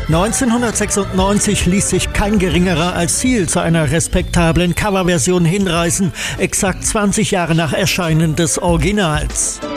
1996 ließ sich kein Geringerer als Seal zu einer respektablen Coverversion hinreißen, exakt 20 Jahre nach Erscheinen des Originals.